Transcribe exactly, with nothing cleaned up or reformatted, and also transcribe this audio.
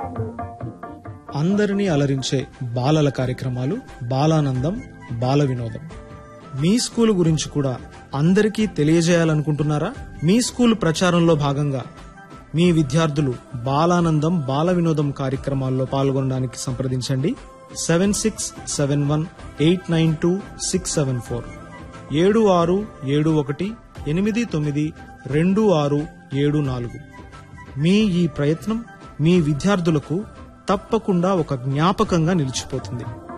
అందరినీ అలరించే బాలల కార్యక్రమాలు బాలానందం బాల వినోదం. మీ స్కూల్ గురించి కూడా అందరికీ తెలియజేయాలనుకుంటున్నారా? మీ స్కూల్ ప్రచారంలో భాగంగా మీ విద్యార్థులు బాలానందం బాల వినోదం కార్యక్రమాల్లో పాల్గొనడానికి సంప్రదించండి. Seven six seven one eight nine two six seven four ఏడు ఆరు ఏడు ఒకటి ఎనిమిది తొమ్మిది రెండు ఆరు ఏడు నాలుగు. మీ ఈ ప్రయత్నం మీ విద్యార్థులకు తప్పకుండా ఒక జ్ఞాపకంగా నిలిచిపోతుంది.